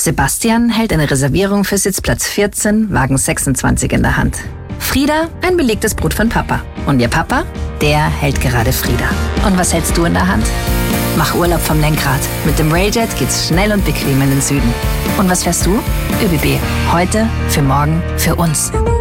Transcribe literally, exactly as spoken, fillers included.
Sebastian hält eine Reservierung für Sitzplatz vierzehn, Wagen sechsundzwanzig in der Hand. Frieda ein belegtes Brot von Papa. Und ihr Papa, der hält gerade Frieda. Und was hältst du in der Hand? Mach Urlaub vom Lenkrad. Mit dem Railjet geht's schnell und bequem in den Süden. Und was fährst du? ÖBB. Heute, für morgen, für uns.